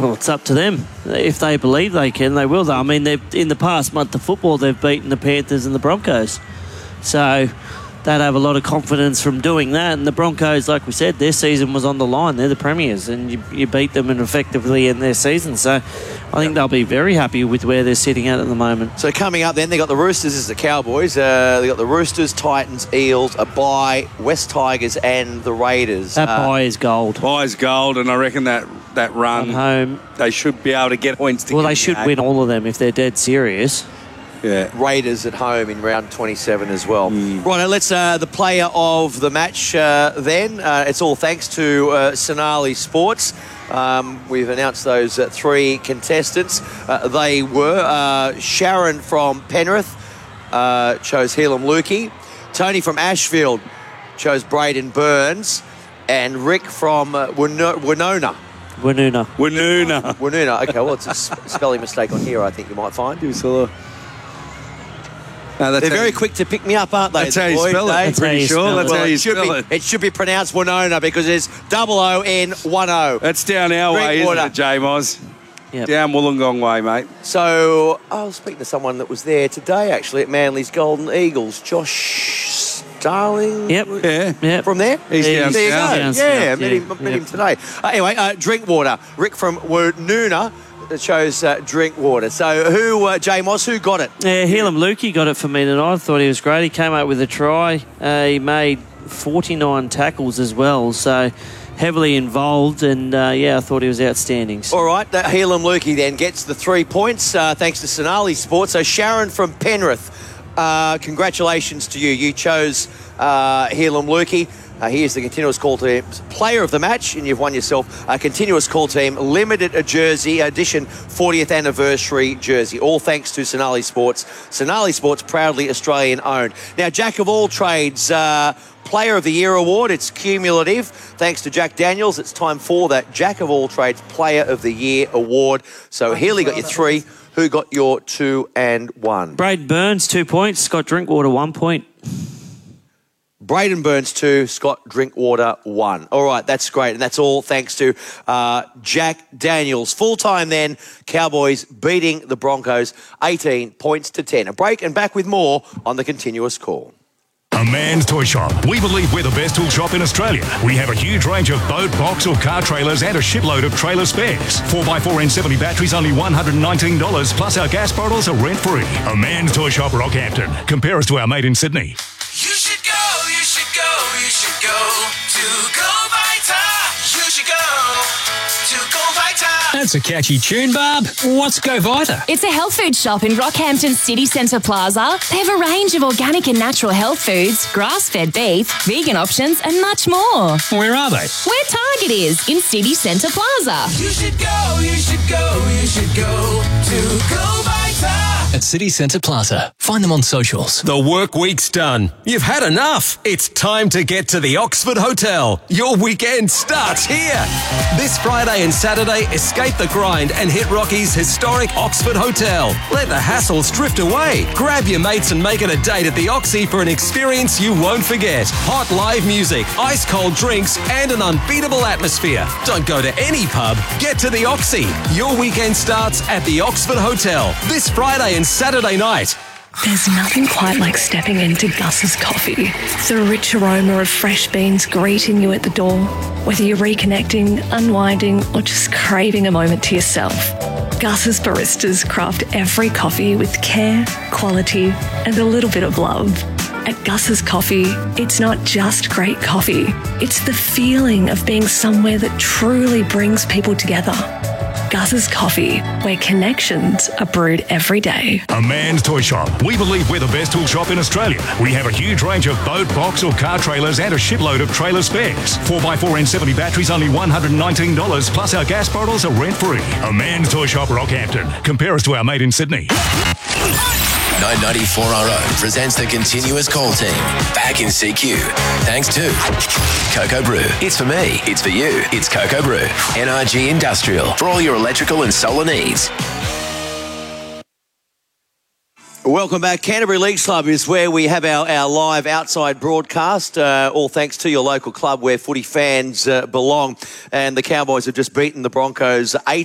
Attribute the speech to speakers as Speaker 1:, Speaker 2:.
Speaker 1: Well, it's up to them. If they believe they can, they will. I mean, in the past month of football, they've beaten the Panthers and the Broncos. So they'd have a lot of confidence from doing that. And the Broncos, like we said, their season was on the line. They're the premiers, and you beat them and effectively in their season. So I think they'll be very happy with where they're sitting at the moment.
Speaker 2: So coming up then, they got the Roosters as the Cowboys. They got the Roosters, Titans, Eels, a bye, West Tigers and the Raiders.
Speaker 1: That bye is gold.
Speaker 3: Bye is gold, and I reckon that run,
Speaker 1: home,
Speaker 3: they should be able to get points.
Speaker 1: Well, they should win all of them if they're dead serious.
Speaker 3: Yeah.
Speaker 2: Raiders at home in round 27 as well. Right, let's the player of the match then. It's all thanks to Sonali Sports. We've announced those three contestants. They were Sharon from Penrith, chose Helam Lukey. Tony from Ashfield chose Braden Burns. And Rick from Woonona. Okay, well, it's a spelling mistake on here, I think you might find. They're very quick to pick me up, aren't they?
Speaker 3: That's how you spell it. I'm pretty sure. That's how you spell it.
Speaker 2: It should be pronounced Woonona because it's O-O-N-1-O.
Speaker 3: That's down our way, isn't it, J-Moz?
Speaker 1: Yep.
Speaker 3: Down Wollongong way, mate.
Speaker 2: So I was speaking to someone that was there today, actually, at Manly's Golden Eagles. Josh Starling.
Speaker 1: Yep.
Speaker 3: Yeah.
Speaker 2: From there?
Speaker 3: He's down south.
Speaker 2: Yeah, met him today. Anyway, Drinkwater. Rick from Woonona chose Drinkwater. So who, J. Moss, who got it?
Speaker 1: Yeah, Helam Lukey got it for me tonight. I thought he was great. He came up with a try. He made 49 tackles as well, so heavily involved, and I thought he was outstanding.
Speaker 2: All right, that Helam Lukey then gets the 3 points thanks to Sonali Sports. So Sharon from Penrith, congratulations to you. You chose Helam Lukey. He is the Continuous Call Team Player of the Match, and you've won yourself a Continuous Call Team Limited Jersey Edition 40th Anniversary Jersey. All thanks to Sonali Sports. Sonali Sports, proudly Australian-owned. Now, Jack of all trades, Player of the Year award. It's cumulative. Thanks to Jack Daniels, it's time for that Jack of all trades Player of the Year award. So Healy got your 3. Who got your 2 and 1?
Speaker 1: Braden Burns, 2 points. Scott Drinkwater, 1 point.
Speaker 2: Braden Burns 2, Scott Drinkwater 1. All right, that's great. And that's all thanks to Jack Daniels. Full time then, Cowboys beating the Broncos 18 points to 10. A break and back with more on the Continuous Call.
Speaker 4: A Man's Toy Shop. We believe we're the best tool shop in Australia. We have a huge range of boat, box or car trailers and a shitload of trailer spares. 4x4 N70 batteries only $119, plus our gas bottles are rent-free. A Man's Toy Shop, Rockhampton. Compare us to our mate in Sydney.
Speaker 5: You should go to Go Vita. You should go to Go Vita.
Speaker 6: That's a catchy tune, Barb. What's Go Vita?
Speaker 7: It's a health food shop in Rockhampton City Centre Plaza. They have a range of organic and natural health foods, grass-fed beef, vegan options and much more.
Speaker 6: Where are they?
Speaker 7: Where Target is, in City Centre Plaza.
Speaker 5: You should go to Go Vita.
Speaker 6: At City Centre Plaza. Find them on socials.
Speaker 8: The work week's done. You've had enough. It's time to get to the Oxford Hotel. Your weekend starts here. This Friday and Saturday, escape the grind and hit Rocky's historic Oxford Hotel. Let the hassles drift away. Grab your mates and make it a date at the Oxy for an experience you won't forget. Hot live music, ice cold drinks, and an unbeatable atmosphere. Don't go to any pub. Get to the Oxy. Your weekend starts at the Oxford Hotel this Friday and Saturday night.
Speaker 9: There's nothing quite like stepping into Gus's Coffee. The rich aroma of fresh beans greeting you at the door. Whether you're reconnecting, unwinding, or just craving a moment to yourself, Gus's baristas craft every coffee with care, quality, and a little bit of love. At Gus's Coffee, it's not just great coffee. It's the feeling of being somewhere that truly brings people together. Gus's Coffee, where connections are brewed every day.
Speaker 4: A Man's Toy Shop. We believe we're the best tool shop in Australia. We have a huge range of boat, box or car trailers and a shitload of trailer spares. 4x4 N70 batteries only $119, plus our gas bottles are rent-free. A Man's Toy Shop, Rockhampton. Compare us to our mate in Sydney.
Speaker 10: 994RO presents the Continuous Call Team. Back in CQ. Thanks to Cocoa Brew. It's for me. It's for you. It's Cocoa Brew. NRG Industrial. For all your electrical and solar needs.
Speaker 2: Welcome back. Canterbury Leagues Club is where we have our live outside broadcast, all thanks to your local club where footy fans belong. And the Cowboys have just beaten the Broncos